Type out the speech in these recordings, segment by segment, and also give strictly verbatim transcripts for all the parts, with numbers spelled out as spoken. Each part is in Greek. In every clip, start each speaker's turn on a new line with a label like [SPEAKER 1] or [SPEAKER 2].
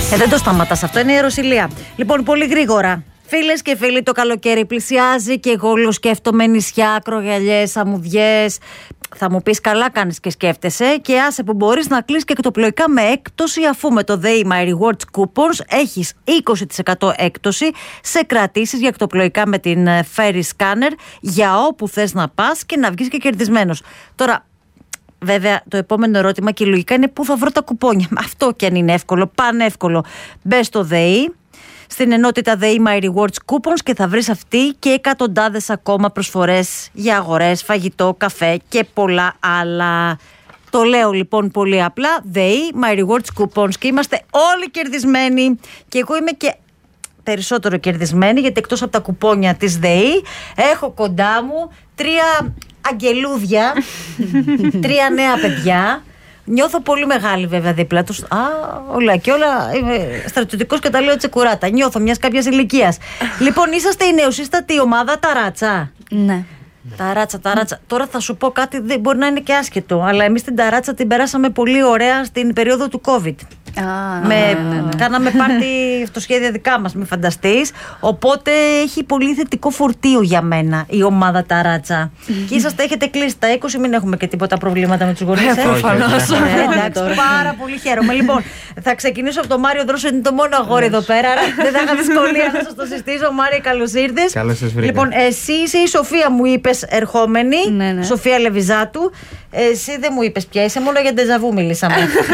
[SPEAKER 1] Ε, δεν το σταματάς αυτό, είναι ιεροσυλία. Λοιπόν, πολύ γρήγορα. Φίλες και φίλοι, το καλοκαίρι πλησιάζει και εγώ όλο σκέφτομαι νησιά, ακρογιαλιές, αμμουδιές. Θα μου πεις καλά κάνεις και σκέφτεσαι, και άσε που μπορείς να κλείσεις και εκτοπλοϊκά με έκπτωση, αφού με το ΔΕΗ My Rewards Coupons έχεις είκοσι τοις εκατό έκπτωση σε κρατήσεις για εκτοπλοϊκά με την Ferry Scanner για όπου θες να πας και να βγεις και κερδισμένος. Τώρα, βέβαια, το επόμενο ερώτημα και λογικά είναι πού θα βρω τα κουπόνια. Αυτό και αν είναι εύκολο, πανεύκολο. Μπες στο ΔΕΗ, στην ενότητα ΔΕΗ My Rewards Coupons, και θα βρεις αυτή και εκατοντάδες ακόμα προσφορές για αγορές, φαγητό, καφέ και πολλά άλλα. Το λέω λοιπόν πολύ απλά, ΔΕΗ My Rewards Coupons, και είμαστε όλοι κερδισμένοι, και εγώ είμαι και περισσότερο κερδισμένη, γιατί εκτός από τα κουπόνια της ΔΕΗ έχω κοντά μου τρία αγγελούδια, τρία νέα παιδιά. Νιώθω πολύ μεγάλη βέβαια δίπλα τους. Α, όλα και όλα. Είμαι στρατιωτικός και τα λέω τσεκουράτα. Νιώθω μιας κάποιας ηλικίας. Λοιπόν, είσαστε η νεοσύστατη ομάδα Ταράτσα.
[SPEAKER 2] Ναι.
[SPEAKER 1] Ταράτσα, ταράτσα. Τώρα θα σου πω κάτι, δεν μπορεί να είναι και άσχετο, αλλά εμείς την ταράτσα την περάσαμε πολύ ωραία στην περίοδο του COVID.
[SPEAKER 2] Α,
[SPEAKER 1] με,
[SPEAKER 2] ναι, ναι, ναι.
[SPEAKER 1] Κάναμε πάρτι αυτοσχέδια δικά μας, μην φανταστείς. Οπότε έχει πολύ θετικό φορτίο για μένα η ομάδα Ταράτσα. Και είσαστε, έχετε κλείσει τα είκοσι, μην έχουμε και τίποτα προβλήματα με τους γονείς.
[SPEAKER 2] Προφανώς.
[SPEAKER 1] Εντάξει, πάρα πολύ χαίρομαι. Λοιπόν, θα ξεκινήσω από τον Μάριο Δρόσο, είναι το μόνο αγόρι εδώ πέρα. Δεν θα είχα δυσκολία να σας το συστήσω. Μάριο, καλώς ήρθες.
[SPEAKER 3] Καλώς σας βρήκα.
[SPEAKER 1] Λοιπόν, εσύ είσαι η Σοφία, μου είπες ερχόμενη.
[SPEAKER 2] Ναι, ναι.
[SPEAKER 1] Σοφία Λεβιζάτου. Εσύ δεν μου είπες ποια είσαι, μόνο για ντεζαβού μιλήσαμε.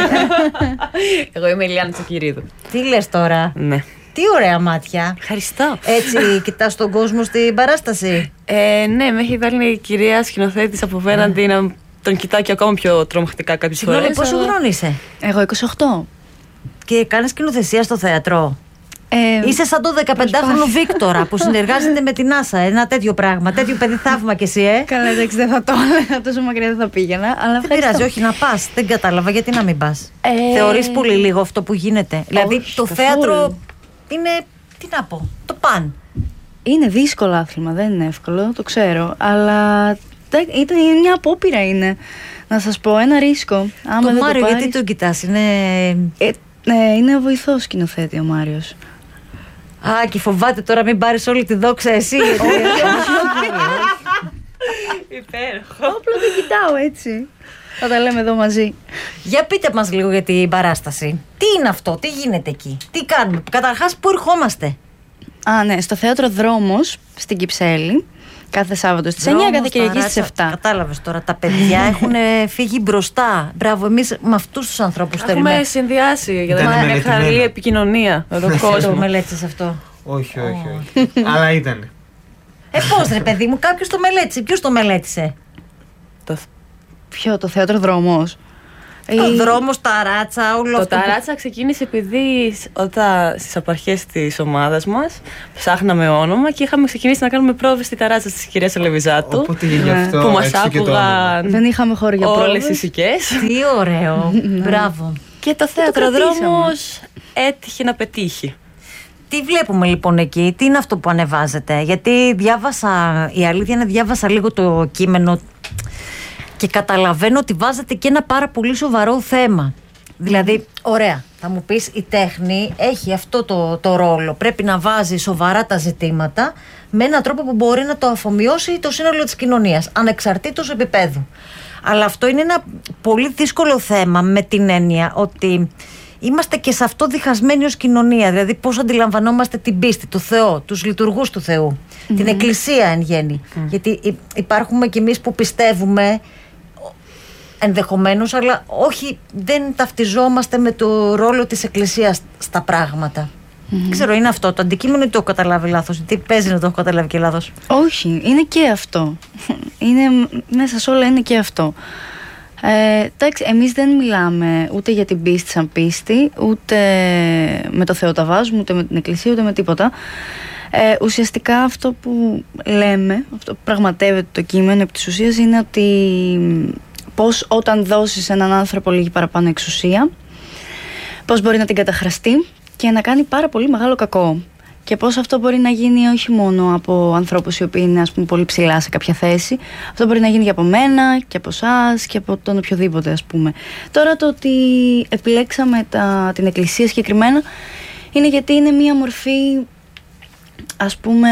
[SPEAKER 4] Εγώ είμαι η Ηλιάνα Τσακυρίδου.
[SPEAKER 1] Τι λες τώρα?
[SPEAKER 4] Ναι.
[SPEAKER 1] Τι ωραία μάτια.
[SPEAKER 4] Ευχαριστώ.
[SPEAKER 1] Έτσι κοιτάς τον κόσμο στην παράσταση?
[SPEAKER 4] Ε, ναι, με έχει βάλει η κυρία σκηνοθέτης από απέναντι να τον κοιτάει και ακόμα πιο τρομακτικά κάποιες φορές.
[SPEAKER 1] Συγγνώμη, πόσο
[SPEAKER 4] αλλά...
[SPEAKER 1] χρόνο είσαι?
[SPEAKER 2] Εγώ είκοσι οκτώ.
[SPEAKER 1] Και κάνεις σκηνοθεσία στο θέατρο?
[SPEAKER 2] Ε,
[SPEAKER 1] Είσαι σαν το δεκαπεντάχρονο Βίκτορα που συνεργάζεται με την Άσα. Ένα τέτοιο πράγμα. Τέτοιο παιδί θαύμα κι εσύ, ε.
[SPEAKER 2] Καλά, εντάξει, δεν θα το έλεγα, τόσο μακριά δεν θα πήγαινα. Αλλά
[SPEAKER 1] Δεν πειράζει, όχι να πας. Δεν κατάλαβα γιατί να μην πας.
[SPEAKER 2] Ε...
[SPEAKER 1] Θεωρείς πολύ λίγο αυτό που γίνεται? Δηλαδή
[SPEAKER 2] Όχι,
[SPEAKER 1] το
[SPEAKER 2] καθόλου.
[SPEAKER 1] θέατρο είναι, τι να πω, το παν.
[SPEAKER 2] Είναι δύσκολο άθλημα, δεν είναι εύκολο, το ξέρω. Αλλά ήταν μια απόπειρα, είναι. Να σας πω, ένα ρίσκο. Άμα
[SPEAKER 1] Το
[SPEAKER 2] δεν
[SPEAKER 1] Μάριο,
[SPEAKER 2] το πάρεις...
[SPEAKER 1] γιατί τον κοιτάς? Είναι...
[SPEAKER 2] Ε, ναι, είναι βοηθός σκηνοθέτη ο Μάριος.
[SPEAKER 1] Α, και φοβάται τώρα μην πάρεις όλη τη δόξα εσύ.
[SPEAKER 4] Υπέροχο.
[SPEAKER 2] Απλά δεν κοιτάω έτσι. Θα τα λέμε εδώ μαζί.
[SPEAKER 1] Για πείτε μας λίγο για την παράσταση. Τι είναι αυτό, τι γίνεται εκεί, τι κάνουμε? Καταρχάς, πού ερχόμαστε?
[SPEAKER 2] Α, ναι, στο θέατρο Δρόμος στην Κυψέλη. Κάθε Σάββατο στις εννιά, κάθε Κυριακή στις επτά.
[SPEAKER 1] Κατάλαβες τώρα, τα παιδιά έχουν φύγει μπροστά. Μπράβο, εμείς με αυτούς τους ανθρώπους θέλουμε.
[SPEAKER 4] Έχουμε συνδυάσει για
[SPEAKER 3] Ήταν
[SPEAKER 4] να είναι
[SPEAKER 3] μελετημένο.
[SPEAKER 4] καλή επικοινωνία με τον
[SPEAKER 1] Το
[SPEAKER 4] κόσμο.
[SPEAKER 1] μελέτησες αυτό?
[SPEAKER 3] Όχι, όχι, όχι. Αλλά ήταν.
[SPEAKER 1] Ε, πώς ρε παιδί μου, κάποιος το μελέτησε. Ποιος το μελέτησε?
[SPEAKER 4] Το,
[SPEAKER 2] Ποιο, το θέατρο Δρόμος?
[SPEAKER 1] Το
[SPEAKER 2] Ή-
[SPEAKER 1] Δρόμος, Ταράτσα, όλο
[SPEAKER 4] το
[SPEAKER 1] αυτό. που-
[SPEAKER 4] Ταράτσα ξεκίνησε επειδή σ- όταν στις απαρχές της ομάδας μας ψάχναμε όνομα και είχαμε ξεκινήσει να κάνουμε πρόβες στη Ταράτσα της κυρίας Λεβιζάτου,
[SPEAKER 3] Οπότε γι'
[SPEAKER 2] Ναι.
[SPEAKER 3] αυτό
[SPEAKER 4] που μας
[SPEAKER 3] έτσι και το όνομα.
[SPEAKER 4] άκουγαν
[SPEAKER 2] Δεν είχαμε χώρο για
[SPEAKER 4] όλες
[SPEAKER 2] πρόβες.
[SPEAKER 4] οι σικές.
[SPEAKER 1] Τι ωραίο. Μπράβο.
[SPEAKER 4] Και το θέατρο
[SPEAKER 2] κρατήσαμε.
[SPEAKER 4] Δρόμος έτυχε να πετύχει.
[SPEAKER 1] Τι βλέπουμε λοιπόν εκεί, τι είναι αυτό που ανεβάζετε? Γιατί διάβασα, η αλήθεια είναι διάβασα λίγο το κείμενο και καταλαβαίνω ότι βάζετε και ένα πάρα πολύ σοβαρό θέμα. Δηλαδή, ωραία, θα μου πεις, η τέχνη έχει αυτό το, το ρόλο. Πρέπει να βάζει σοβαρά τα ζητήματα με έναν τρόπο που μπορεί να το αφομοιώσει το σύνολο της κοινωνίας, ανεξαρτήτως επίπεδου. Αλλά αυτό είναι ένα πολύ δύσκολο θέμα, με την έννοια ότι είμαστε και σε αυτό διχασμένοι ως κοινωνία. Δηλαδή, πώς αντιλαμβανόμαστε την πίστη, το Θεό, τους λειτουργούς του Θεού, την Εκκλησία εν γέννη. Γιατί υ- υπάρχουμε κι εμείς που πιστεύουμε, ενδεχομένως, αλλά όχι, δεν ταυτιζόμαστε με το ρόλο της Εκκλησίας στα πράγματα. Δεν ξέρω, είναι αυτό το αντικείμενο ή το έχω καταλάβει λάθος? Τι παίζει να το έχω καταλάβει και λάθος?
[SPEAKER 2] Όχι, είναι και αυτό. Είναι, μέσα σε όλα είναι και αυτό. Ε, εντάξει, εμείς δεν μιλάμε ούτε για την πίστη σαν πίστη, ούτε με το Θεό τα βάζουμε, ούτε με την Εκκλησία, ούτε με τίποτα. Ε, ουσιαστικά αυτό που λέμε, αυτό που πραγματεύεται το κείμενο επί της ουσίας, είναι ότι πώς όταν δώσεις σε έναν άνθρωπο λίγη παραπάνω εξουσία, πώς μπορεί να την καταχραστεί και να κάνει πάρα πολύ μεγάλο κακό. και πώς αυτό μπορεί να γίνει όχι μόνο από ανθρώπους οι οποίοι είναι, ας πούμε, πολύ ψηλά σε κάποια θέση. Αυτό μπορεί να γίνει και από μένα και από εσάς και από τον οποιοδήποτε, ας πούμε. Τώρα το ότι επιλέξαμε τα, την εκκλησία συγκεκριμένα είναι γιατί είναι μία μορφή, ας πούμε,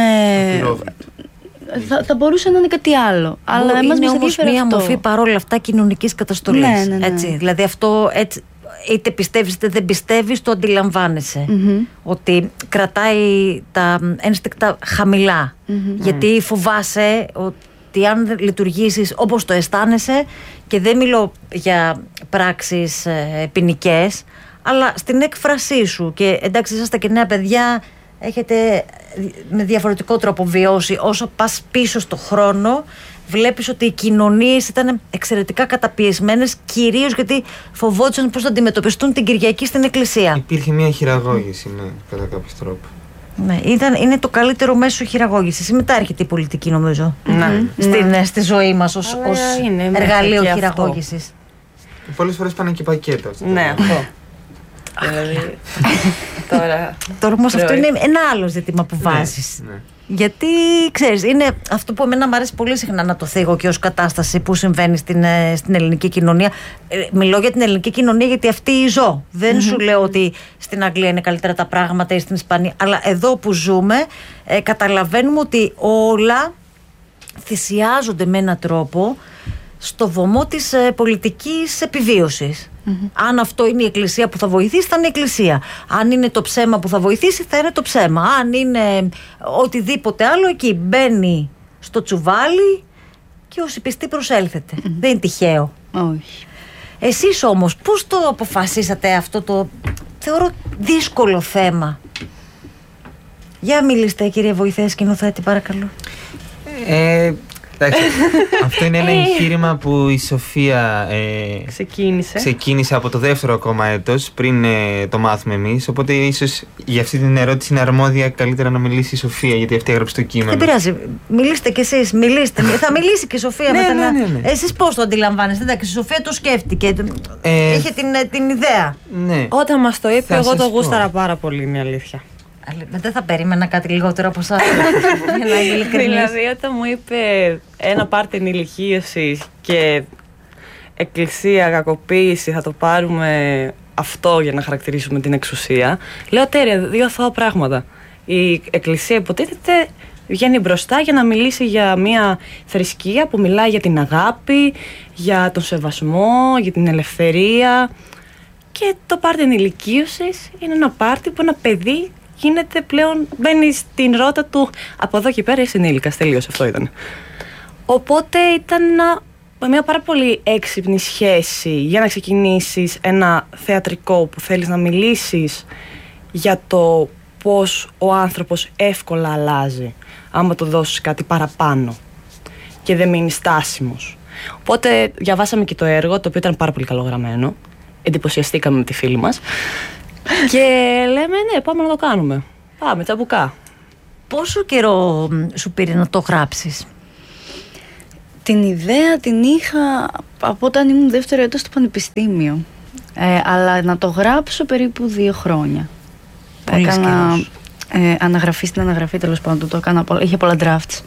[SPEAKER 2] θα, θα μπορούσε να είναι κάτι άλλο. Αλλά εμάς
[SPEAKER 1] είναι
[SPEAKER 2] μας
[SPEAKER 1] όμως
[SPEAKER 2] ενδιαφέρει
[SPEAKER 1] μία
[SPEAKER 2] αυτό.
[SPEAKER 1] μορφή παρόλα αυτά κοινωνικής καταστολής.
[SPEAKER 2] Ναι, ναι, ναι.
[SPEAKER 1] Έτσι. Δηλαδή αυτό έτσι, είτε πιστεύεις είτε δεν πιστεύεις, το αντιλαμβάνεσαι.
[SPEAKER 2] Mm-hmm.
[SPEAKER 1] Ότι κρατάει τα ένστικτα χαμηλά.
[SPEAKER 2] Mm-hmm.
[SPEAKER 1] Γιατί φοβάσαι ότι αν λειτουργήσεις όπως το αισθάνεσαι, και δεν μιλώ για πράξεις ε, ποινικές, αλλά στην έκφρασή σου. Και εντάξει, είσαστε και νέα παιδιά, έχετε με διαφορετικό τρόπο βιώσει. Όσο πας πίσω στο χρόνο, βλέπεις ότι οι κοινωνίες ήταν εξαιρετικά καταπιεσμένες, κυρίως γιατί φοβόντουσαν πώς θα αντιμετωπιστούν την Κυριακή στην εκκλησία.
[SPEAKER 3] Υπήρχε μια χειραγώγηση, ναι, κατά κάποιο τρόπο.
[SPEAKER 1] Ναι, ήταν, είναι το καλύτερο μέσο χειραγώγησης. Μετά έρχεται η πολιτική, νομίζω,
[SPEAKER 4] Ναι.
[SPEAKER 1] στην,
[SPEAKER 2] Ναι.
[SPEAKER 1] στη ζωή μας ως,
[SPEAKER 4] Αλλά
[SPEAKER 1] ως
[SPEAKER 4] είναι
[SPEAKER 1] εργαλείο
[SPEAKER 4] μέχρι και
[SPEAKER 1] χειραγώγησης.
[SPEAKER 3] Πολλές φορές πάνε και πακέτα.
[SPEAKER 4] Ναι, αυτό. Δηλαδή, τώρα...
[SPEAKER 1] Τώρα όμως αυτό
[SPEAKER 4] Τρώει.
[SPEAKER 1] είναι ένα άλλο ζήτημα που βάζεις.
[SPEAKER 3] Ναι, ναι.
[SPEAKER 1] Γιατί, ξέρεις, είναι αυτό που εμένα μου αρέσει πολύ συχνά να το θίγω και ως κατάσταση που συμβαίνει στην, ε, στην ελληνική κοινωνία. Ε, μιλώ για την ελληνική κοινωνία γιατί αυτή ζω. Δεν
[SPEAKER 2] Mm-hmm.
[SPEAKER 1] σου λέω ότι στην Αγγλία είναι καλύτερα τα πράγματα ή στην Ισπανία. Αλλά εδώ που ζούμε, ε, καταλαβαίνουμε ότι όλα θυσιάζονται με έναν τρόπο στο βωμό της ε, πολιτικής επιβίωσης. Mm-hmm. Αν αυτό είναι η εκκλησία που θα βοηθήσει, θα είναι η εκκλησία. Αν είναι το ψέμα που θα βοηθήσει, θα είναι το ψέμα. Αν είναι οτιδήποτε άλλο, εκεί μπαίνει στο τσουβάλι και όσοι πιστοί προσέλθετε. Mm-hmm. Δεν είναι τυχαίο.
[SPEAKER 2] Όχι.
[SPEAKER 1] Εσείς όμως πώς το αποφασίσατε αυτό το, θεωρώ, δύσκολο θέμα? Για μιλήστε, κύριε βοηθέ σκηνοθέτη, παρακαλώ.
[SPEAKER 3] Ε, εντάξει, αυτό είναι ένα εγχείρημα που η Σοφία ε,
[SPEAKER 4] Ξεκίνησε.
[SPEAKER 3] ξεκίνησε από το δεύτερο ακόμα έτος, πριν ε, το μάθουμε εμείς. Οπότε ίσως για αυτή την ερώτηση είναι αρμόδια καλύτερα να μιλήσει η Σοφία, γιατί αυτή έγραψε το κείμενο.
[SPEAKER 1] Δεν πειράζει. Μιλήστε κι εσείς. Μιλήστε. Θα μιλήσει και η Σοφία
[SPEAKER 3] Ναι,
[SPEAKER 1] μετά.
[SPEAKER 3] ναι,
[SPEAKER 1] να-
[SPEAKER 3] ναι, ναι.
[SPEAKER 1] Εσείς πώς το αντιλαμβάνεστε? Εντάξει, η Σοφία το σκέφτηκε.
[SPEAKER 3] Ε,
[SPEAKER 1] Είχε την, την ιδέα.
[SPEAKER 3] Ναι.
[SPEAKER 4] Όταν μας το είπε,
[SPEAKER 3] Θα
[SPEAKER 4] εγώ
[SPEAKER 3] σας
[SPEAKER 4] το
[SPEAKER 3] πω.
[SPEAKER 4] γούσταρα πάρα πολύ, είναι η αλήθεια.
[SPEAKER 1] Αλλά δεν θα περίμενα κάτι λιγότερο από εσάς. Για να είμαι ειλικρινής.
[SPEAKER 4] Δηλαδή, όταν μου είπε ένα πάρτι ενηλικίωσης και εκκλησία, κακοποίηση, θα το πάρουμε αυτό για να χαρακτηρίσουμε την εξουσία, λέω τέλεια, δύο αθώα πράγματα. Η εκκλησία υποτίθεται βγαίνει μπροστά για να μιλήσει για μια θρησκεία που μιλάει για την αγάπη, για τον σεβασμό, για την ελευθερία. Και το πάρτι ενηλικίωσης είναι ένα πάρτι που ένα παιδί γίνεται πλέον, μπαίνει στην ρότα του από εδώ και πέρα είσαι ενήλικας, τελείως, αυτό ήταν. Οπότε ήταν ένα, μια πάρα πολύ έξυπνη σχέση για να ξεκινήσεις ένα θεατρικό που θέλεις να μιλήσεις για το πώς ο άνθρωπος εύκολα αλλάζει άμα του δώσεις κάτι παραπάνω και δεν μείνει στάσιμος. Οπότε διαβάσαμε και το έργο, το οποίο ήταν πάρα πολύ καλογραμμένο. Εντυπωσιαστήκαμε με τη φίλη μας και λέμε ναι, πάμε να το κάνουμε. Πάμε, τσαμπουκά.
[SPEAKER 1] Πόσο καιρό μ, σου πήρε να το γράψεις?
[SPEAKER 2] Την ιδέα την είχα από όταν ήμουν δεύτερο έτος στο πανεπιστήμιο. Ε, αλλά να το γράψω περίπου δύο χρόνια.
[SPEAKER 1] Πολύς
[SPEAKER 2] Έκανα
[SPEAKER 1] καιρός.
[SPEAKER 2] ε, αναγραφή στην αναγραφή, τέλος πάντων. Το έκανα, πολλά- είχε πολλά drafts.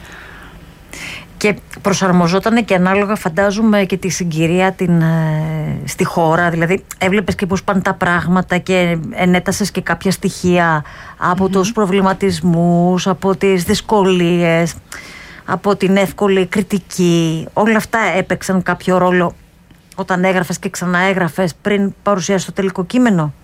[SPEAKER 1] Και προσαρμοζόταν και ανάλογα, φαντάζομαι, και τη συγκυρία την, ε, στη χώρα. Δηλαδή έβλεπες και πώς πάνε τα πράγματα και ενέτασες και κάποια στοιχεία από τους προβληματισμούς, από τις δυσκολίες, από την εύκολη κριτική. Όλα αυτά έπαιξαν κάποιο ρόλο όταν έγραφες και ξαναέγραφες πριν παρουσιάσεις το τελικό κείμενο?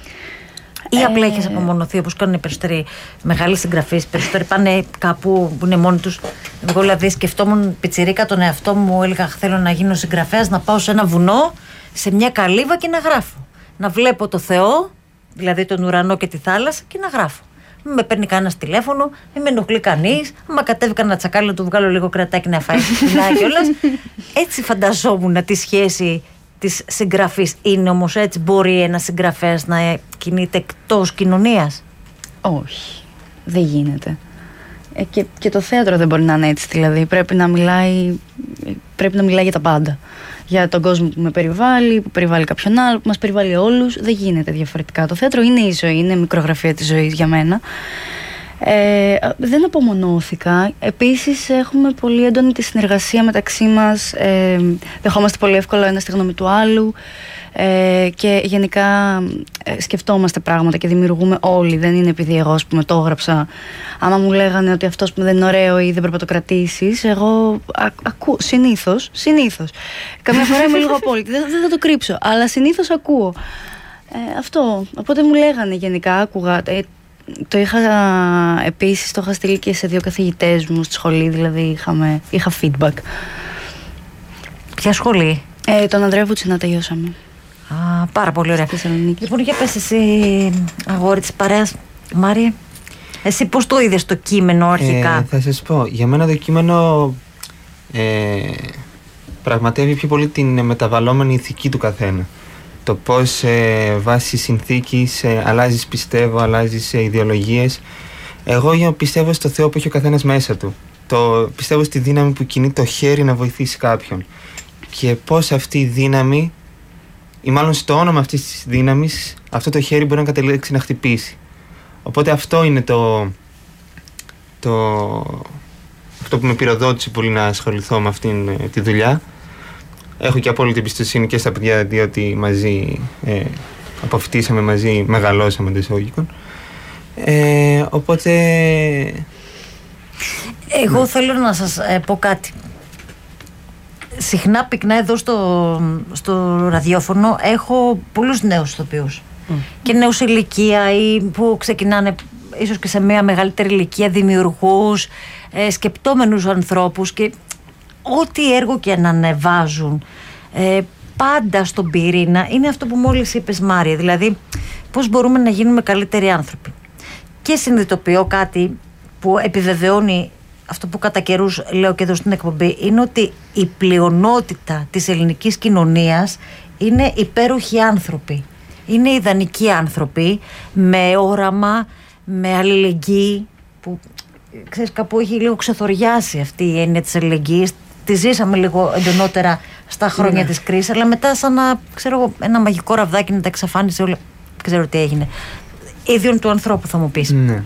[SPEAKER 1] Ή απλά
[SPEAKER 2] Ε,
[SPEAKER 1] έχεις απομονωθεί όπως κάνουν οι περισσότεροι μεγάλοι συγγραφείς? Οι περισσότεροι πάνε κάπου που είναι μόνοι τους. Εγώ δηλαδή σκεφτόμουν πιτσιρίκα τον εαυτό μου, έλεγα θέλω να γίνω συγγραφέας, να πάω σε ένα βουνό, σε μια καλύβα και να γράφω. Να βλέπω το Θεό, δηλαδή τον ουρανό και τη θάλασσα, και να γράφω. Μην με παίρνει κανένα τηλέφωνο, μην με ενοχλεί κανείς. Άμα κατέβει κανένα τσακάλι, να του βγάλω λίγο κρατάκι να φάει φυλά κιόλας. Έτσι φανταζόμουν τη σχέση της συγγραφής. Είναι όμως έτσι? Μπορεί ένας συγγραφέας να κινείται εκτός κοινωνίας?
[SPEAKER 2] Όχι, δεν γίνεται. Ε, και, και το θέατρο δεν μπορεί να είναι έτσι, δηλαδή πρέπει να μιλάει, πρέπει να μιλάει για τα πάντα. Για τον κόσμο που με περιβάλλει, που περιβάλλει κάποιον άλλο, που μας περιβάλλει όλους. Δεν γίνεται διαφορετικά. Το θέατρο είναι η ζωή, είναι μικρογραφία της ζωής για μένα. Ε, δεν απομονώθηκα. Επίσης έχουμε πολύ έντονη τη συνεργασία μεταξύ μας. Ε, δεχόμαστε πολύ εύκολα ένα τη γνώμη του άλλου. Ε, και γενικά ε, σκεφτόμαστε πράγματα και δημιουργούμε όλοι. Δεν είναι επειδή εγώ, ας πούμε, το έγραψα. Άμα μου λέγανε ότι αυτός που δεν είναι ωραίο ή δεν πρέπει να το κρατήσεις, εγώ α, ακούω. Συνήθως, συνήθως. Καμιά φορά είμαι λίγο απόλυτη. Δεν, δεν θα το κρύψω, αλλά συνήθως ακούω. Ε, αυτό. Οπότε μου λέγανε γενικά, άκουγα. Ε, το είχα επίσης, το είχα στείλει και σε δύο καθηγητές μου στη σχολή, δηλαδή είχαμε, είχα feedback.
[SPEAKER 1] Ποια σχολή?
[SPEAKER 2] Ε, τον Ανδρέα Βουτσινά τελειώσαμε.
[SPEAKER 1] Α, πάρα πολύ ωραία. Λοιπόν, για πες εσύ, αγόρι της παρέας, Μάρια, εσύ πώς το είδες το κείμενο αρχικά?
[SPEAKER 3] Ε, θα σας πω, για μένα το κείμενο ε, πραγματεύει πιο πολύ την μεταβαλλόμενη ηθική του καθένα. Το πώς ε, βάσει συνθήκης ε, αλλάζεις πιστεύω, αλλάζεις ε, ιδεολογίες. Εγώ για, πιστεύω στο Θεό που έχει ο καθένας μέσα του. Το, πιστεύω στη δύναμη που κινεί το χέρι να βοηθήσει κάποιον. Και πώς αυτή η δύναμη, ή μάλλον στο όνομα αυτής της δύναμης, αυτό το χέρι μπορεί να καταλήξει να χτυπήσει. Οπότε αυτό είναι το, το αυτό που με πυροδότησε πολύ να ασχοληθώ με αυτήν ε, τη δουλειά. Έχω και απόλυτη εμπιστοσύνη και στα παιδιά, διότι μαζί ε, αποφυτίσαμε μαζί, μεγαλώσαμε εντός εισαγωγικών. Ε, οπότε...
[SPEAKER 1] Εγώ ναι. θέλω να σας ε, πω κάτι. Συχνά πυκνά εδώ στο, στο ραδιόφωνο έχω πολλούς νέους ηθοποιούς mm. και νέους ηλικία ή που ξεκινάνε ίσως και σε μια μεγαλύτερη ηλικία, δημιουργούς, ε, σκεπτόμενους ανθρώπους, και ό,τι έργο και να ανεβάζουν ε, πάντα στον πυρήνα είναι αυτό που μόλις είπες, Μάρια, δηλαδή πώς μπορούμε να γίνουμε καλύτεροι άνθρωποι. Και συνειδητοποιώ κάτι που επιβεβαιώνει αυτό που κατά καιρούς λέω και εδώ στην εκπομπή, είναι ότι η πλειονότητα της ελληνικής κοινωνίας είναι υπέροχοι άνθρωποι. Είναι ιδανικοί άνθρωποι με όραμα, με αλληλεγγύη, που ξέρεις, κάπου έχει λίγο ξεθοριάσει αυτή η έννοια της αλληλεγγύης. Τη ζήσαμε λίγο εντονότερα στα χρόνια ναι. της κρίσης, αλλά μετά σαν να, ξέρω εγώ, ένα μαγικό ραβδάκι να τα εξαφάνισε όλα. Δεν ξέρω τι έγινε. Ίδιον του ανθρώπου, θα μου πεις.
[SPEAKER 3] Ναι.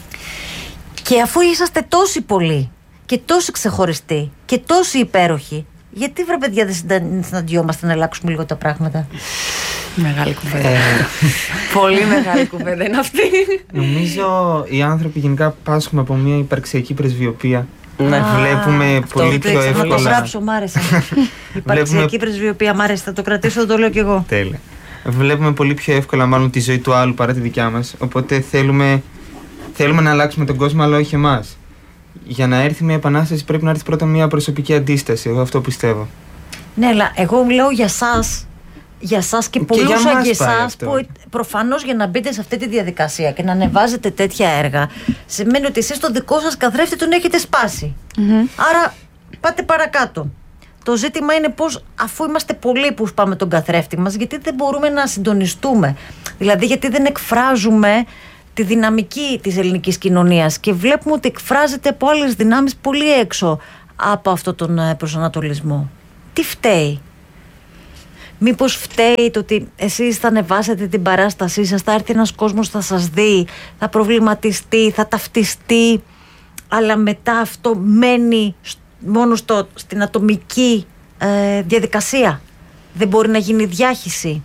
[SPEAKER 1] Και αφού είσαστε τόσοι πολλοί και τόσοι ξεχωριστοί και τόσοι υπέροχοι, γιατί βρε παιδιά δεν συναντιόμαστε να αλλάξουμε λίγο τα πράγματα?
[SPEAKER 4] Μεγάλη κουβέντα. Πολύ μεγάλη κουβέντα είναι αυτή.
[SPEAKER 3] Νομίζω οι άνθρωποι γενικά πάσχουμε από μια υπαρξιακή πρεσβειοποία.
[SPEAKER 1] Ναι.
[SPEAKER 3] Βλέπουμε Α, πολύ πιο εύκολα.
[SPEAKER 1] Θα το γράψω, μ' άρεσε. Υπαρξιακή πρεσβειοποία, μ' άρεσε, θα το κρατήσω, το λέω κι εγώ.
[SPEAKER 3] Τέλεια. Βλέπουμε πολύ πιο εύκολα μάλλον τη ζωή του άλλου παρά τη δικιά μας. Οπότε θέλουμε, θέλουμε να αλλάξουμε τον κόσμο, αλλά όχι εμάς. Για να έρθει μια επανάσταση πρέπει να έρθει πρώτα μια προσωπική αντίσταση. Εγώ αυτό πιστεύω.
[SPEAKER 1] Ναι, αλλά εγώ μιλάω για σας. Για σας και, και πολλούς σαν και εσάς, που προφανώς για να μπείτε σε αυτή τη διαδικασία και να ανεβάζετε τέτοια έργα, σημαίνει ότι εσείς το δικό σας καθρέφτη τον έχετε σπάσει. Mm-hmm. Άρα πάτε παρακάτω. Το ζήτημα είναι πώς, αφού είμαστε πολλοί που σπάμε τον καθρέφτη μας, γιατί δεν μπορούμε να συντονιστούμε? Δηλαδή, γιατί δεν εκφράζουμε τη δυναμική της ελληνικής κοινωνίας και βλέπουμε ότι εκφράζεται από άλλες δυνάμεις πολύ έξω από αυτόν τον προσανατολισμό. Τι φταίει? Μήπως φταίει το ότι εσείς θα ανεβάσετε την παράστασή σας, θα έρθει ένας κόσμος, θα σας δει, θα προβληματιστεί, θα ταυτιστεί, αλλά μετά αυτό μένει μόνο στο, στην ατομική ε, διαδικασία? Δεν μπορεί να γίνει διάχυση?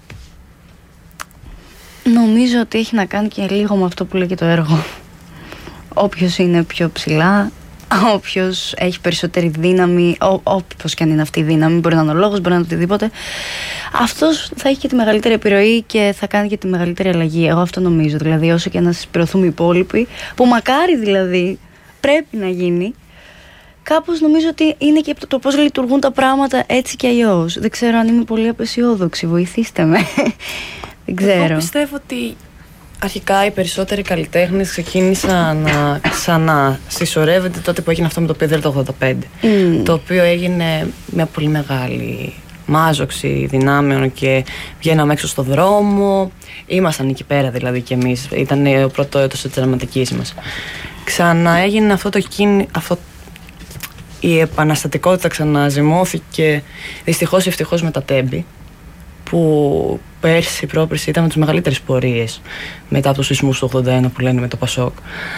[SPEAKER 2] Νομίζω ότι έχει να κάνει και λίγο με αυτό που λέει και το έργο. Όποιος είναι πιο ψηλά, όποιος έχει περισσότερη δύναμη, όπως και αν είναι αυτή η δύναμη, μπορεί να είναι ο λόγος, μπορεί να είναι οτιδήποτε, αυτός θα έχει και τη μεγαλύτερη επιρροή και θα κάνει και τη μεγαλύτερη αλλαγή. Εγώ αυτό νομίζω. Δηλαδή, όσο και να συσπηρωθούμε οι υπόλοιποι, που μακάρι δηλαδή πρέπει να γίνει, κάπως νομίζω ότι είναι και το πώς λειτουργούν τα πράγματα έτσι και αλλιώς. Δεν ξέρω αν είμαι πολύ απεσιόδοξη. Βοηθήστε με. Δεν ξέρω.
[SPEAKER 4] Εγώ πιστεύω ότι αρχικά οι περισσότεροι καλλιτέχνες ξεκίνησαν να ξανασυσσωρεύονται τότε που έγινε αυτό με το Πίδελ το ογδόντα πέντε. Mm. Το οποίο έγινε μια πολύ μεγάλη μάζοξη δυνάμεων και βγαίναμε έξω στο δρόμο. Ήμασταν εκεί πέρα δηλαδή κι εμείς. Ήταν ο πρώτο έτος της δραματικής μας. Ξανά έγινε αυτό το κίνη, αυτό, η επαναστατικότητα ξαναζυμώθηκε δυστυχώς ή ευτυχώς με τα Τέμπη, που πέρσι, πρόπερσι ήταν με τις μεγαλύτερες πορείες μετά από τους σεισμούς του ογδόντα ένα που λένε με το Πασόκ.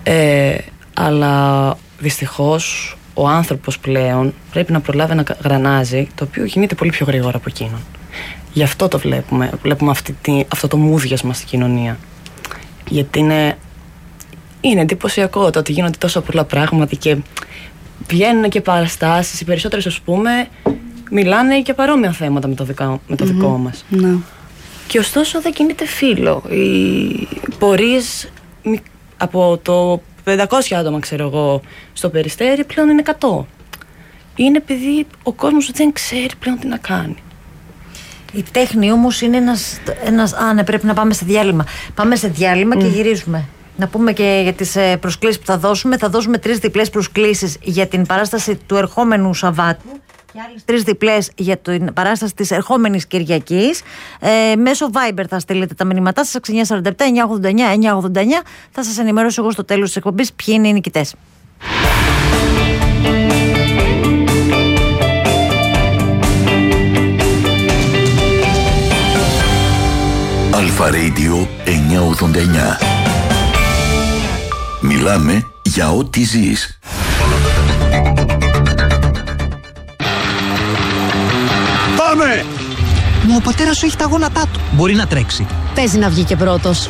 [SPEAKER 4] Ε, αλλά δυστυχώς ο άνθρωπος πλέον πρέπει να προλάβει ένα γρανάζι, το οποίο κινείται πολύ πιο γρήγορα από εκείνον. Γι' αυτό το βλέπουμε. Βλέπουμε αυτή τη, αυτό το μούδιασμα στην κοινωνία. Γιατί είναι, είναι εντυπωσιακό το ότι γίνονται τόσα πολλά πράγματα και βγαίνουν και παραστάσεις. Οι περισσότερες, ας πούμε, μιλάνε και παρόμοια θέματα με το, δικά, με το mm-hmm. δικό μας.
[SPEAKER 2] No.
[SPEAKER 4] Και ωστόσο δεν κινείται φύλλο. Οι πορείες από το πεντακόσια άτομα, ξέρω εγώ, στο Περιστέρι πλέον είναι εκατό. Είναι επειδή ο κόσμος δεν ξέρει πλέον τι να κάνει.
[SPEAKER 1] Η τέχνη όμως είναι ένας, ένας... Α, ναι, πρέπει να πάμε σε διάλειμμα. Πάμε σε διάλειμμα mm. και γυρίζουμε. Να πούμε και για τις προσκλήσεις που θα δώσουμε. Θα δώσουμε τρεις διπλές προσκλήσεις για την παράσταση του ερχόμενου Σαββάτου και άλλες τρεις διπλές για την παράσταση της ερχόμενης Κυριακής. Ε, μέσω Viber θα στείλετε τα μηνύματά σας εννιά σαράντα επτά εννιά ογδόντα εννιά εννιά ογδόντα εννιά. Θα σας ενημερώσω εγώ στο τέλος της εκπομπής ποιοι είναι οι νικητές.
[SPEAKER 5] Αλφα Radio εννιά ογδόντα εννιά. Μιλάμε για ό,τι ζεις.
[SPEAKER 6] Πάμε! Μα ο πατέρας σου έχει τα γόνατά του. Μπορεί να τρέξει.
[SPEAKER 7] Παίζει να βγει και πρώτος.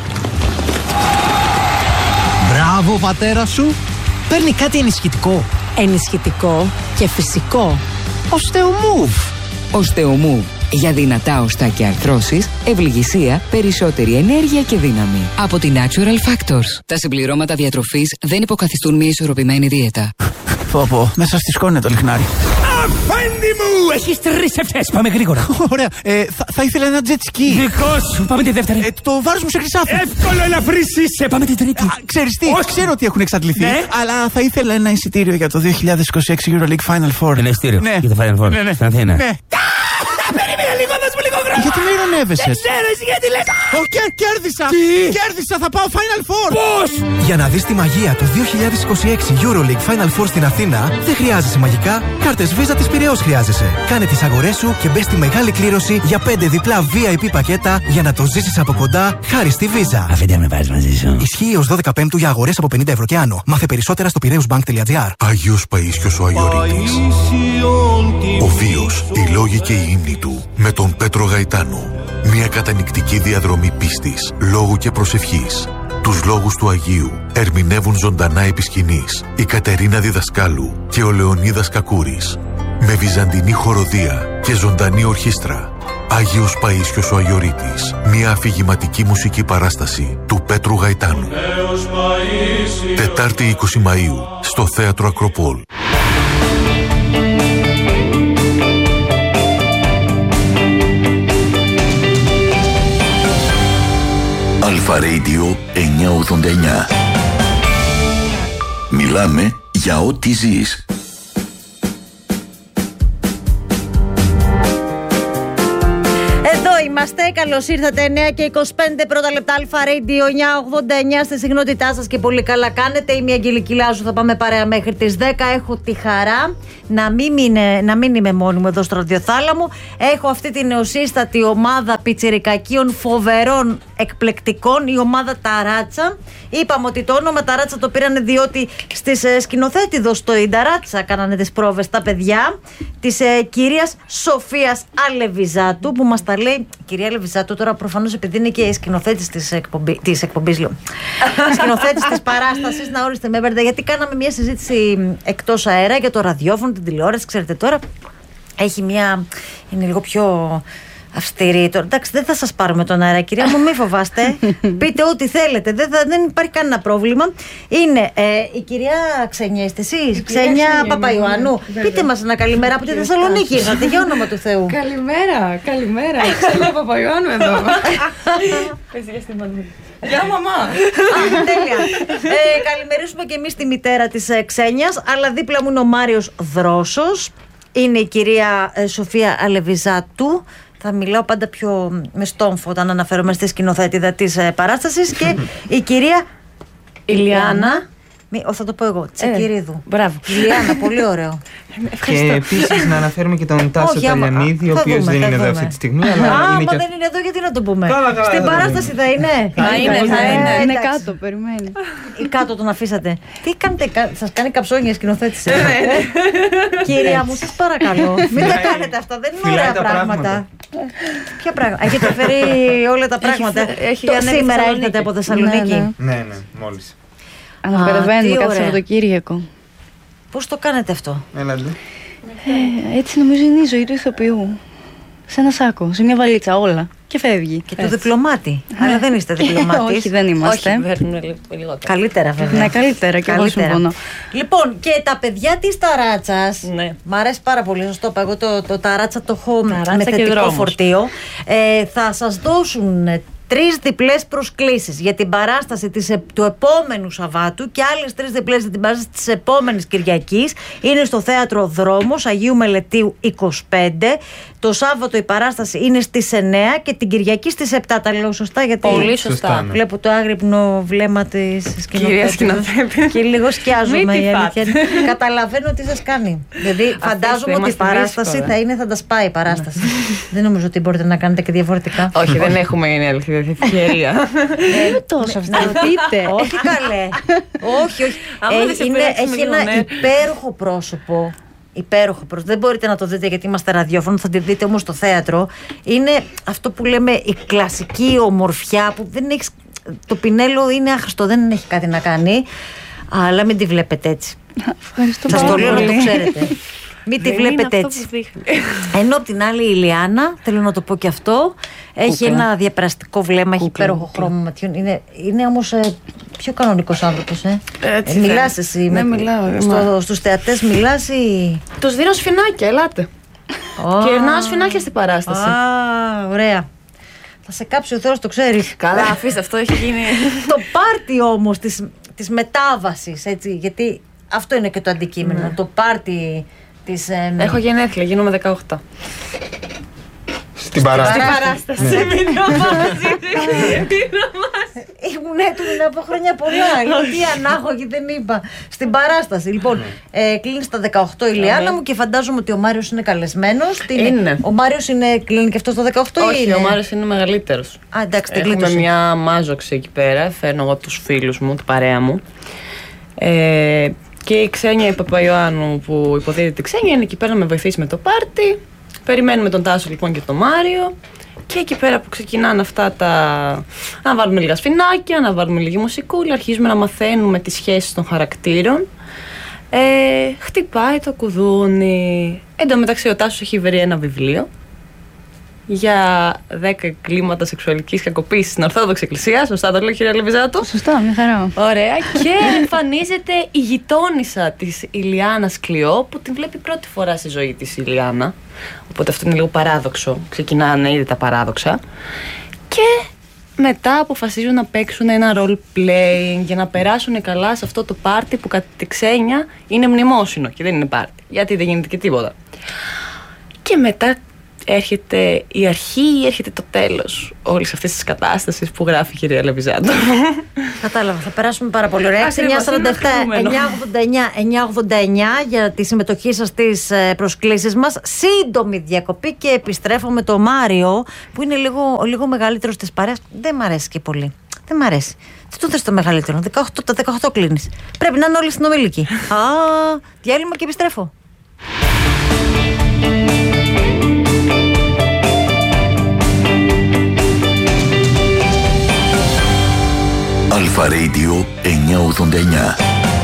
[SPEAKER 6] Μπράβο, πατέρα σου. Παίρνει κάτι ενισχυτικό.
[SPEAKER 7] Ενισχυτικό και φυσικό.
[SPEAKER 6] Οστεομούβ.
[SPEAKER 8] Οστεομούβ. Για δυνατά οστά και αρθρώσεις, ευληγησία, περισσότερη ενέργεια και δύναμη. Από τη Natural Factors. Τα συμπληρώματα διατροφής δεν υποκαθιστούν μια ισορροπημένη δίαιτα.
[SPEAKER 6] Πω πω, μέσα στη σκόνη το λιχνάρι.
[SPEAKER 9] Αφέντη μου! Έχεις τρεις ευθές, πάμε γρήγορα.
[SPEAKER 6] Ωραία, ε, θα, θα ήθελα ένα jet ski.
[SPEAKER 9] Δικό σου, πάμε τη δεύτερη.
[SPEAKER 6] Ε, το βάρος μου σε χρυσάφι.
[SPEAKER 9] Εύκολο ελαφρύς είσαι, πάμε την τρίτη.
[SPEAKER 6] Α, ξέρεις τι, όχι. Ξέρω ότι έχουν εξαντληθεί, ναι. Αλλά θα ήθελα ένα εισιτήριο για το δύο χιλιάδες είκοσι έξι EuroLeague Final Four.
[SPEAKER 9] Ένα εισιτήριο,
[SPEAKER 6] ναι.
[SPEAKER 9] Για το Final Four,
[SPEAKER 6] ναι, ναι.
[SPEAKER 9] στην Αθήνα.
[SPEAKER 6] Ναι.
[SPEAKER 9] Περίμενε λίγο, δώσ' μου λίγο χρόνο.
[SPEAKER 6] Γιατί με ειρωνεύεσαι?
[SPEAKER 9] Δεν ξέρω εσύ γιατί λες.
[SPEAKER 6] Οκ, κέρδισα.
[SPEAKER 9] Τι?
[SPEAKER 6] Κέρδισα, θα πάω Final Four.
[SPEAKER 9] Πώς?
[SPEAKER 10] Για να δεις τη μαγεία του δύο χιλιάδες είκοσι έξι EuroLeague Final Four στην Αθήνα, δεν χρειάζεσαι μαγικά. Κάρτες Visa της Πειραιώς χρειάζεσαι. Κάνε τις αγορές σου και μπες στη μεγάλη κλήρωση για πέντε διπλά βι άι πι πακέτα για να το ζήσεις από κοντά χάρη στη Visa.
[SPEAKER 9] Αφέντη με πάρεις μαζί σου.
[SPEAKER 10] Ισχύει ως δώδεκα Πέμπτου για αγορές από πενήντα ευρώ και άνω. Μάθε περισσότερα στο πειραιούσμπανκ.gr.
[SPEAKER 11] Άγιος Παΐσιος ο Αγιορείτης. Ο βίος, οι λόγοι και οι ύμνοι του. Με τον Πέτρο Γαϊτάνο. Μια κατανυκτική διαδρομή πίστης, λόγου και προσευχής. Τους λόγους του Αγίου ερμηνεύουν ζωντανά επί σκηνής η Κατερίνα Διδασκάλου και ο Λεωνίδας Κακούρης. Με βυζαντινή χοροδία και ζωντανή ορχήστρα. Άγιος Παΐσιος ο Αγιορείτης. Μια αφηγηματική μουσική παράσταση του Πέτρου Γαϊτάνου. Τετάρτη είκοσι Μαΐου στο Θέατρο Ακροπόλ.
[SPEAKER 5] Αλφα Radio εννιά ογδόντα εννιά. Μιλάμε για ό,τι ζεις.
[SPEAKER 1] Εδώ είμαστε, καλώς ήρθατε. Εννιά και είκοσι πέντε πρώτα λεπτά, Αλφα Radio εννιά ογδόντα εννιά στη συχνότητά σας και πολύ καλά κάνετε. Είμαι η Αγγελική Λάζου, θα πάμε παρέα μέχρι τις δέκα. Έχω τη χαρά να μην, είναι, να μην είμαι μόνη μου εδώ στο ραδιοθάλαμο. Έχω αυτή την νεοσύστατη ομάδα πιτσιρικακίων φοβερών, εκπληκτικών, η ομάδα Ταράτσα. Είπαμε ότι το όνομα Ταράτσα το πήρανε διότι στις ε, σκηνοθέτηδος στο Ινταράτσα κάνανε τις πρόβες τα παιδιά της ε, κυρίας Σοφίας Αλεβιζάτου, που μας τα λέει η κυρία Αλεβιζάτου τώρα προφανώς επειδή είναι και η σκηνοθέτης της, εκπομπή, της εκπομπής, λέω. Σκηνοθέτης της παράστασης, να ορίστε με βέρντα, γιατί κάναμε μια συζήτηση εκτός αέρα για το ραδιόφωνο, την τηλεόραση, ξέρετε τώρα έχει μια, είναι λίγο πιο αυστηρή. Τώρα, εντάξει, δεν θα σας πάρουμε τον αέρα, κυρία μου, μη φοβάστε. Πείτε ό,τι θέλετε, δεν, θα, δεν υπάρχει κανένα πρόβλημα. Είναι ε, η κυρία Ξένια, είστε εσείς, Ξένια Παπαϊωάννου. Πείτε μας ένα καλημέρα από τη Θεσσαλονίκη, ήρθατε, για όνομα του Θεού.
[SPEAKER 2] Καλημέρα, καλημέρα. Ξένια Παπαϊωάννου εδώ. Γεια μαμά.
[SPEAKER 1] Α, τέλεια. Ε, καλημερίσουμε και εμείς τη μητέρα της ε, Ξένιας, αλλά δίπλα μου είναι ο Μάριος Δρόσος. Είναι η κυρία ε, Σοφία Αλεβιζάτου. Θα μιλάω πάντα πιο με στόμφο όταν αναφέρομαι στη σκηνοθέτηδα της ε, παράστασης. Και η κυρία Ηλιάνα Μη, θα το πω εγώ. Τσεκυρίδου.
[SPEAKER 4] Μπράβο.
[SPEAKER 1] Λιάννα, πολύ ωραίο.
[SPEAKER 3] Και επίσης να αναφέρουμε και τον Τάσο Ταλιανίδη, ο οποίος δεν είναι εδώ αυτή τη στιγμή. Αλλά
[SPEAKER 1] Α,
[SPEAKER 3] είναι
[SPEAKER 1] μα
[SPEAKER 3] και...
[SPEAKER 1] δεν είναι εδώ, γιατί να το πούμε.
[SPEAKER 3] Καλά, καλά,
[SPEAKER 1] Στην
[SPEAKER 3] θα
[SPEAKER 1] παράσταση θα είναι.
[SPEAKER 2] Θα είναι, θα είναι. Είναι
[SPEAKER 1] εντάξει.
[SPEAKER 2] κάτω, περιμένει.
[SPEAKER 1] Ή κάτω τον αφήσατε. Τι κάνετε, σας κάνει καψόνια σκηνοθέτηση. Κυρία μου, σας παρακαλώ. Μην τα κάνετε αυτά, δεν είναι ωραία πράγματα. Ποια πράγματα. Έχετε φέρει όλα τα πράγματα. Σήμερα έρχεται από Θεσσαλονίκη.
[SPEAKER 3] Ναι, ναι, μόλις.
[SPEAKER 2] Ανακατεβαίνουμε κάθε Σαββατοκύριακο.
[SPEAKER 1] Πώς το κάνετε αυτό?
[SPEAKER 3] Έλατε.
[SPEAKER 2] Ε, έτσι νομίζω είναι η ζωή του ηθοποιού. Σε ένα σάκο, σε μια βαλίτσα, όλα. Και φεύγει.
[SPEAKER 1] Και του διπλωμάτη. Αλλά δεν είστε διπλωμάτης.
[SPEAKER 2] Όχι, δεν είμαστε.
[SPEAKER 1] Καλύτερα, βέβαια.
[SPEAKER 2] Ναι, καλύτερα, και εγώ συμφωνώ.
[SPEAKER 1] Λοιπόν, και τα παιδιά της ταράτσας. Ναι. Μ' αρέσει πάρα πολύ, σωστό. Εγώ το, το ταράτσα το έχω με θετικό φορτίο. Ε, θα σας δώσουν τρεις διπλές προσκλήσεις για την παράσταση της, του επόμενου Σαββάτου και άλλες τρεις διπλές για την παράσταση της επόμενης Κυριακής. Είναι στο Θέατρο Δρόμος Αγίου Μελετίου είκοσι πέντε. Το Σάββατο η παράσταση είναι στις εννέα και την Κυριακή στις επτά. Τα λέω σωστά? Γιατί
[SPEAKER 4] πολύ σωστά. Ναι.
[SPEAKER 1] Βλέπω το άγρυπνο βλέμμα της σκηνοθέτη και λίγο σκιάζομαι. Η αλήθεια. Καταλαβαίνω τι σας κάνει. Δηλαδή φαντάζομαι ότι η παράσταση θα είναι, θα τα σπάει η παράσταση. Δεν νομίζω ότι μπορείτε να κάνετε και διαφορετικά.
[SPEAKER 4] Όχι, δεν έχουμε, είναι αλήθεια. Ευκαιρία.
[SPEAKER 2] Δεν τόσο αυτά. Πείτε.
[SPEAKER 1] Όχι καλέ. Όχι, όχι. Έχει ένα υπέροχο πρόσωπο. Υπέροχο πρόσωπο. Δεν μπορείτε να το δείτε γιατί είμαστε ραδιόφωνο, θα τη δείτε όμως στο θέατρο. Είναι αυτό που λέμε η κλασική ομορφιά που δεν έχει. Το πινέλο είναι άχρηστο, δεν έχει κάτι να κάνει. Αλλά μην τη βλέπετε έτσι.
[SPEAKER 2] Ευχαριστώ
[SPEAKER 1] πολύ. Σας το λέω να το
[SPEAKER 2] πολύ.
[SPEAKER 1] ξέρετε. Μην τη βλέπετε έτσι. Ενώ απ' την άλλη η Ιλιάνα, θέλω να το πω και αυτό, έχει ένα διαπεραστικό βλέμμα, έχει υπέροχο χρώμα ματιών. Είναι, είναι όμως ε, πιο κανονικός άνθρωπος. Ε.
[SPEAKER 4] Έτσι,
[SPEAKER 1] ε, μιλάς εσύ.
[SPEAKER 4] Ναι,
[SPEAKER 1] με,
[SPEAKER 4] μιλάω.
[SPEAKER 1] Στο, στους θεατές μιλάς ή...
[SPEAKER 4] Τους δίνω σφινάκια, ελάτε. Oh. Και ερνάω σφινάκια στην παράσταση.
[SPEAKER 1] Α, ωραία. Θα σε κάψει ο Θεός, το ξέρεις.
[SPEAKER 4] Καλά, αφήστε, αυτό έχει γίνει.
[SPEAKER 1] Το πάρτι όμως της, της μετάβασης, έτσι, γιατί αυτό είναι και το αντικείμενο. Ναι. Το πάρτι της... Ε,
[SPEAKER 4] έχω γενέθλια, γίνομαι δεκαοκτώ.
[SPEAKER 3] Στην παράσταση.
[SPEAKER 4] Στην παράσταση.
[SPEAKER 1] Ήμουν έτοιμη να πω χρόνια πολλά. Γιατί ανάγωγη δεν είπα. Στην παράσταση. Λοιπόν, ε, κλείνει στα δεκαοκτώ η Ιλιάνα μου και φαντάζομαι ότι ο Μάριος είναι καλεσμένος.
[SPEAKER 4] Είναι.
[SPEAKER 1] Ο Μάριος είναι, κλείνει και αυτό στα δεκαοκτώ ή
[SPEAKER 4] όχι,
[SPEAKER 1] είναι?
[SPEAKER 4] ο Μάριος είναι μεγαλύτερος.
[SPEAKER 1] Α, εντάξει, την
[SPEAKER 4] έχουμε
[SPEAKER 1] κλείτωσε.
[SPEAKER 4] μια μάζοξη εκεί πέρα. Φέρνω εγώ τους φίλους μου, την παρέα μου. Ε, και η Ξένια η Παπαϊωάννου που υποδίδεται τη Ξένια είναι εκεί πέρα να με βοηθήσει με το πάρτι. Περιμένουμε τον Τάσο λοιπόν και τον Μάριο. Και εκεί πέρα που ξεκινάνε αυτά τα. Να βάλουμε λίγα σφινάκια, να βάλουμε λίγη μουσικούλα, αρχίζουμε να μαθαίνουμε τις σχέσεις των χαρακτήρων. Ε, χτυπάει το κουδούνι. Εν τω μεταξύ, ο Τάσος έχει βρει ένα βιβλίο για δέκα κλίματα σεξουαλικής κακοποίησης στην Ορθόδοξη Εκκλησία. Σωστά το λέω, κυρία Λεβιζάτου?
[SPEAKER 2] Σωστά, μια χαρά.
[SPEAKER 4] Ωραία. Και εμφανίζεται η γειτόνισσα της Ιλιάνας Κλειό, που την βλέπει πρώτη φορά στη ζωή της η Ιλιάνα. Οπότε αυτό είναι λίγο παράδοξο. Ξεκινάνε ήδη τα παράδοξα. Και μετά αποφασίζουν να παίξουν ένα role playing για να περάσουν καλά σε αυτό το πάρτι που κατά τη Ξένια είναι μνημόσυνο και δεν είναι πάρτι. Γιατί δεν γίνεται και τίποτα. Και μετά έρχεται η αρχή ή έρχεται το τέλος όλης αυτής της κατάστασης που γράφει η κυρία Λεβιζάτου.
[SPEAKER 1] Κατάλαβα, θα περάσουμε πάρα πολύ ωραία. εννιά σαράντα επτά εννιά ογδόντα εννιά εννιά ογδόντα εννιά για τη συμμετοχή σας στις προσκλήσεις μας. Σύντομη διακοπή και επιστρέφω με το Μάριο που είναι λίγο, λίγο μεγαλύτερος της παρέας. Δεν μ' αρέσει και πολύ. Δεν μ' αρέσει. Τι του θες το μεγαλύτερο? δεκαοκτώ, τα δεκαοκτώ κλείνεις. Πρέπει να είναι όλοι συνομιλικοί. Α, διάλειμμα και επιστρέφω.
[SPEAKER 5] Αλφα Radio εννιακόσια ογδόντα εννιά.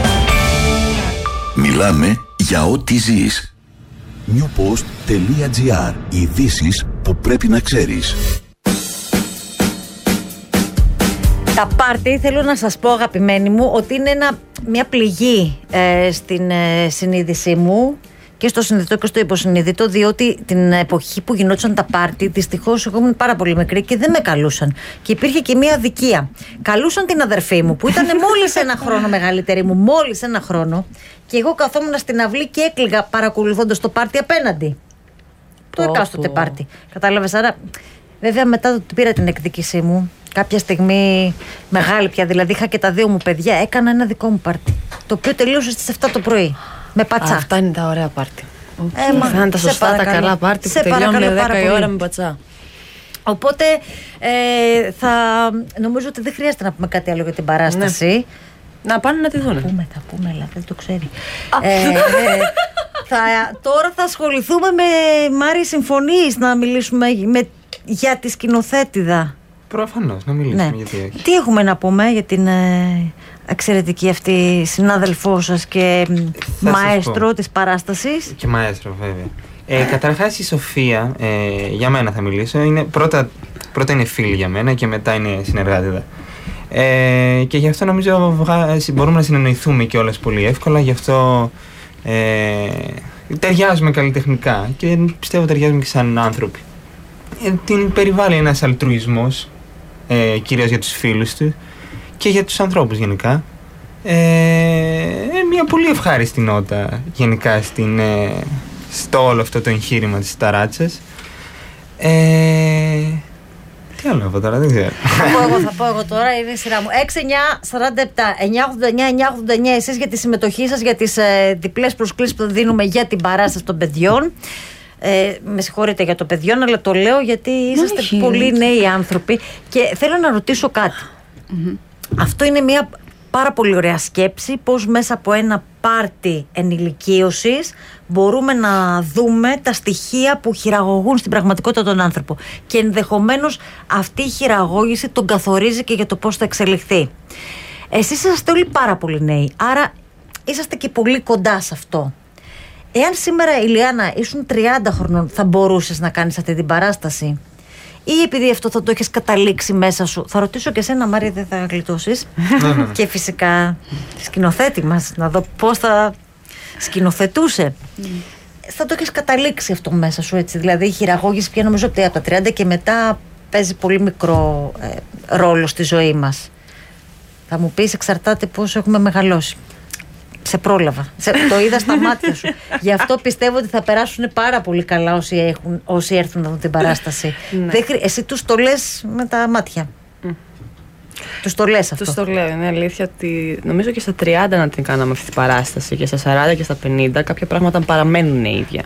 [SPEAKER 5] Μιλάμε για ό,τι ζεις. newpost.gr. Ειδήσεις που πρέπει να ξέρεις.
[SPEAKER 1] Τα πάρτι, θέλω να σας πω αγαπημένοι μου, ότι είναι ένα, μια πληγή ε, στην ε, συνείδησή μου και στο συνειδητό και στο υποσυνείδητο, διότι την εποχή που γινόντουσαν τα πάρτι, δυστυχώς εγώ ήμουν πάρα πολύ μικρή και δεν με καλούσαν. Και υπήρχε και μια αδικία. Καλούσαν την αδερφή μου, που ήταν μόλις ένα χρόνο μεγαλύτερη μου, μόλις ένα χρόνο, και εγώ καθόμουν στην αυλή και έκλαιγα παρακολουθώντας το πάρτι απέναντι. Το εκάστοτε πάρτι. Κατάλαβες? Άρα, βέβαια, μετά το πήρα την εκδίκησή μου. Κάποια στιγμή μεγάλη πια, δηλαδή είχα και τα δύο μου παιδιά, έκανα ένα δικό μου πάρτι. το οποίο τελείωσε στις επτά το πρωί. Με πατσά.
[SPEAKER 4] Α, αυτά είναι τα ωραία πάρτι.
[SPEAKER 1] Ε, μα,
[SPEAKER 4] αυτά είναι τα σωστά, τα
[SPEAKER 1] παρακαλώ.
[SPEAKER 4] καλά πάρτι που
[SPEAKER 1] Σε
[SPEAKER 4] τελειώνουν
[SPEAKER 1] παρακαλώ
[SPEAKER 4] δέκα η ώρα με πατσά.
[SPEAKER 1] Οπότε ε, θα νομίζω ότι δεν χρειάζεται να πούμε κάτι άλλο για την παράσταση.
[SPEAKER 4] Ναι. Να πάνε να τη δουν.
[SPEAKER 1] Θα πούμε, θα πούμε, αλλά δεν το ξέρει. ε, ε, θα, τώρα θα ασχοληθούμε με Μάρη, συμφωνείς να μιλήσουμε με, για τη σκηνοθέτηδα?
[SPEAKER 3] Προφανώς, να μιλήσουμε,
[SPEAKER 1] Ναι.
[SPEAKER 3] γιατί όχι.
[SPEAKER 1] Τι έχουμε να πούμε για την ε, εξαιρετική αυτή συνάδελφό σας και
[SPEAKER 3] Θα σας
[SPEAKER 1] μαέστρο
[SPEAKER 3] πω.
[SPEAKER 1] της παράστασης?
[SPEAKER 3] Και μαέστρο, βέβαια. Ε, καταρχάς η Σοφία, ε, για μένα θα μιλήσω, είναι πρώτα, πρώτα είναι φίλη για μένα και μετά είναι συνεργάτηδα. Ε, και γι' αυτό νομίζω βγα- μπορούμε να συνεννοηθούμε κιόλας πολύ εύκολα, γι' αυτό ε, ταιριάζουμε καλλιτεχνικά και πιστεύω ταιριάζουμε και σαν άνθρωποι. Ε, την περιβάλλει ένας αλτρουισμός, ε, κυρίως για τους φίλους του και για τους ανθρώπους γενικά. Ε, ε, μια πολύ ευχάριστη νότα γενικά στην, ε, στο όλο αυτό το εγχείρημα της ταράτσας. Ε, τι άλλο να πω τώρα, δεν ξέρω.
[SPEAKER 1] Θα πω εγώ, θα πω εγώ τώρα, είναι η σειρά μου. έξι εννιά σαράντα επτά εννιά ογδόντα εννιά εννιά ογδόντα εννιά εσείς για τη συμμετοχή σας, για τις ε, διπλές προσκλήσεις που δίνουμε για την παράσταση των παιδιών. Ε, με συγχωρείτε για το παιδιών, αλλά το λέω γιατί είσαστε
[SPEAKER 2] Όχι,
[SPEAKER 1] πολύ
[SPEAKER 2] όχι.
[SPEAKER 1] νέοι άνθρωποι και θέλω να ρωτήσω κάτι.
[SPEAKER 2] Mm-hmm.
[SPEAKER 1] Αυτό είναι μια πάρα πολύ ωραία σκέψη, πώς μέσα από ένα πάρτι ενηλικίωσης μπορούμε να δούμε τα στοιχεία που χειραγωγούν στην πραγματικότητα τον άνθρωπο και ενδεχομένως αυτή η χειραγώγηση τον καθορίζει και για το πώς θα εξελιχθεί. Εσείς είσαστε όλοι πάρα πολύ νέοι, άρα είσαστε και πολύ κοντά σε αυτό. Εάν σήμερα, Ηλιάνα, ήσουν τριάντα χρονών, θα μπορούσες να κάνεις αυτή την παράσταση? Ή επειδή αυτό θα το έχεις καταλήξει μέσα σου? Θα ρωτήσω και εσένα, Μάρια, δεν θα γλιτώσεις. Και φυσικά τη σκηνοθέτη μας, να δω πώς θα σκηνοθετούσε. Mm. Θα το έχεις καταλήξει αυτό μέσα σου, έτσι? Δηλαδή η χειραγώγηση πια νομίζω ότι από τα τριάντα και μετά παίζει πολύ μικρό ε, ρόλο στη ζωή μας. Θα μου πεις, εξαρτάται πώς έχουμε μεγαλώσει. Σε πρόλαβα. Σε, το είδα στα μάτια σου. Γι' αυτό πιστεύω ότι θα περάσουν πάρα πολύ καλά όσοι, έχουν, όσοι έρθουν να δουν την παράσταση.
[SPEAKER 4] Ναι.
[SPEAKER 1] Δεν χρει... Εσύ τους το λες με τα μάτια. Mm. Τους το λες αυτό?
[SPEAKER 4] Τους το λέω. Είναι αλήθεια ότι νομίζω και στα τριάντα να την κάναμε αυτή την παράσταση και στα σαράντα και στα πενήντα κάποια πράγματα παραμένουν ίδια.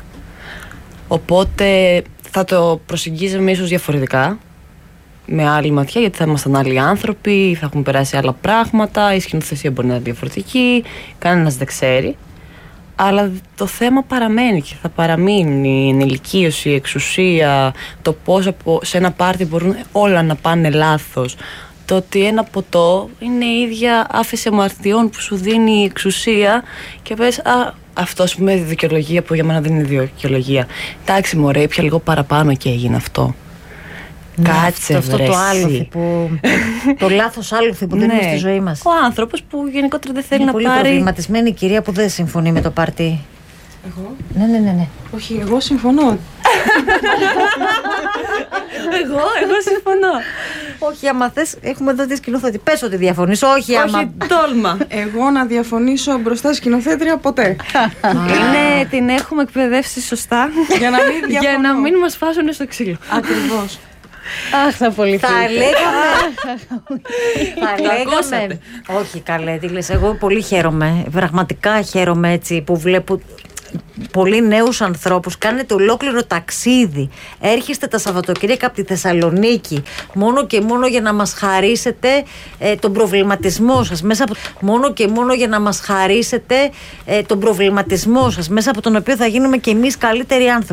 [SPEAKER 4] Οπότε θα το προσεγγίζαμε ίσως διαφορετικά, με άλλη ματιά, γιατί θα ήμασταν άλλοι άνθρωποι, θα έχουμε περάσει άλλα πράγματα, η σκηνοθεσία μπορεί να είναι διαφορετική, κανένας δεν ξέρει. Αλλά το θέμα παραμένει και θα παραμείνει η ενηλικίωση, η εξουσία, το πώς σε ένα πάρτι μπορούν όλα να πάνε λάθος. Το ότι ένα ποτό είναι η ίδια άφεση αμαρτιών που σου δίνει η εξουσία και πες, α, αυτό ας πούμε δικαιολογία που για μένα δεν είναι δικαιολογία. Εντάξει μωρέ, ήπια λίγο παραπάνω και έγινε αυτό.
[SPEAKER 1] Ναι,
[SPEAKER 4] Κάτσε
[SPEAKER 1] αυτό, αυτό το άλοθη που, το λάθος άλοθη που δίνουμε
[SPEAKER 4] ναι,
[SPEAKER 1] στη ζωή μας.
[SPEAKER 4] Ο άνθρωπος που γενικότερα δεν θέλει
[SPEAKER 1] είναι
[SPEAKER 4] να
[SPEAKER 1] πολύ
[SPEAKER 4] πάρει.
[SPEAKER 1] Είναι πολύ προβληματισμένη η κυρία που δεν συμφωνεί με το πάρτι.
[SPEAKER 12] Εγώ?
[SPEAKER 1] Ναι, ναι, ναι, ναι.
[SPEAKER 12] Όχι, εγώ συμφωνώ.
[SPEAKER 4] εγώ, εγώ συμφωνώ.
[SPEAKER 1] Όχι, άμα θες, έχουμε εδώ τη σκηνοθέτη. Πες ότι διαφωνείς. Όχι, άμα.
[SPEAKER 4] Όχι, τόλμα.
[SPEAKER 12] Εγώ να διαφωνήσω μπροστά στη σκηνοθέτρια ποτέ.
[SPEAKER 4] Είναι, την έχουμε εκπαιδεύσει σωστά
[SPEAKER 12] για να μην,
[SPEAKER 4] για να μην μας φάσουν στο ξύλο.
[SPEAKER 12] Ακριβώς.
[SPEAKER 2] Αχ, θα πολύ
[SPEAKER 1] Θα λέγαμε. Θα λέγαμε. Όχι, καλέ, τι λες. Εγώ πολύ χαίρομαι. Πραγματικά χαίρομαι έτσι που βλέπω πολύ νέους ανθρώπους. Κάνετε ολόκληρο ταξίδι. Έρχεστε τα Σαββατοκύριακα από τη Θεσσαλονίκη μόνο και μόνο για να μας χαρίσετε ε, τον προβληματισμό σας. Μέσα από... Μόνο και μόνο για να μας χαρίσετε ε, τον προβληματισμό σας, μέσα από τον οποίο θα γίνουμε και εμείς καλύτεροι άνθρωποι.